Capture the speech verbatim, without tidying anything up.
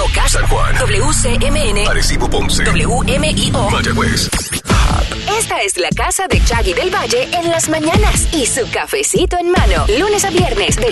Moca, San Juan, W C M N, Arecibo, Ponce, W M I O, Mayagüez. Esta es la casa de Chaggy del Valle en las mañanas y su cafecito en mano, lunes a viernes de